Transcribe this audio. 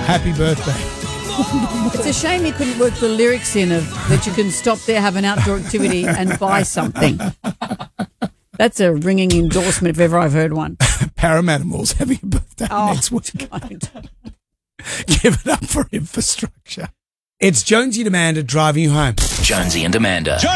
Happy birthday. It's a shame he couldn't work the lyrics in of that you can stop there, have an outdoor activity and buy something. That's a ringing endorsement if ever I've heard one. Paramanimals having a birthday next week. Don't. Give it up for infrastructure. It's Jonesy and Amanda driving you home. Jonesy and Amanda.